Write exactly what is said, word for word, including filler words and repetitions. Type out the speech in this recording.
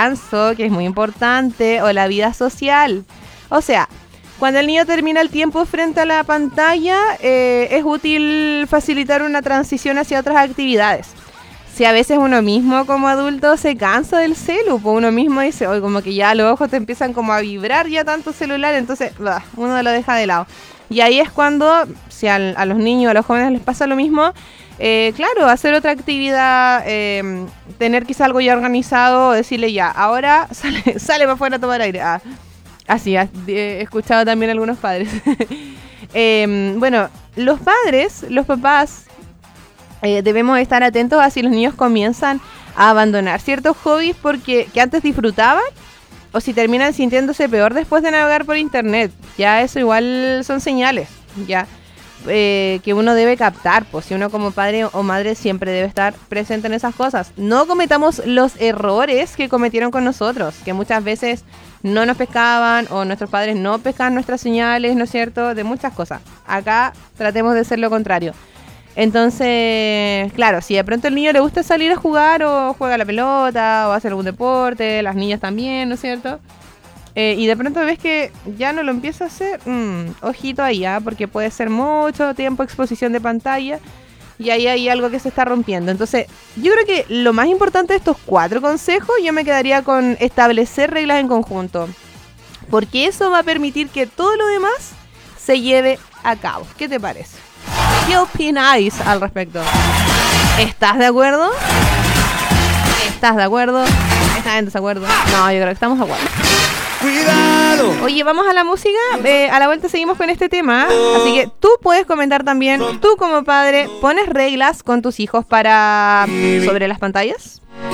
descanso, que es muy importante, o la vida social. O sea, cuando el niño termina el tiempo frente a la pantalla, eh, es útil facilitar una transición hacia otras actividades. Si a veces uno mismo como adulto se cansa del celu, pues uno mismo dice, oye, como que ya los ojos te empiezan como a vibrar ya tanto celular, entonces bah, uno lo deja de lado. Y ahí es cuando, si al, a los niños, a los jóvenes les pasa lo mismo, eh, claro, hacer otra actividad, eh, tener quizá algo ya organizado, decirle ya, ahora sale, sale para afuera a tomar aire. Ah, así, he escuchado también a algunos padres. eh, bueno, los padres, los papás, Eh, debemos estar atentos a si los niños comienzan a abandonar ciertos hobbies porque que antes disfrutaban o si terminan sintiéndose peor después de navegar por internet. Ya eso igual son señales, ya eh, que uno debe captar, pues si uno como padre o madre siempre debe estar presente en esas cosas. No cometamos los errores que cometieron con nosotros, que muchas veces no nos pescaban o nuestros padres no pescan nuestras señales, ¿no es cierto? De muchas cosas. Acá tratemos de hacer lo contrario. Entonces, claro, si de pronto el niño le gusta salir a jugar o juega a la pelota o hace algún deporte, las niñas también, ¿no es cierto? Eh, y de pronto ves que ya no lo empieza a hacer, mmm, ojito ahí, ¿eh? Porque puede ser mucho tiempo exposición de pantalla y ahí hay algo que se está rompiendo. Entonces, yo creo que lo más importante de estos cuatro consejos, yo me quedaría con establecer reglas en conjunto. Porque eso va a permitir que todo lo demás se lleve a cabo. ¿Qué te parece? ¿Qué opináis al respecto? ¿Estás de acuerdo? ¿Estás de acuerdo? ¿Estás en desacuerdo? No, yo creo que estamos de acuerdo. ¡Cuidado! Oye, vamos a la música. Eh, a la vuelta seguimos con este tema. Así que tú puedes comentar también. Tú como padre, ¿pones reglas con tus hijos para sobre las pantallas?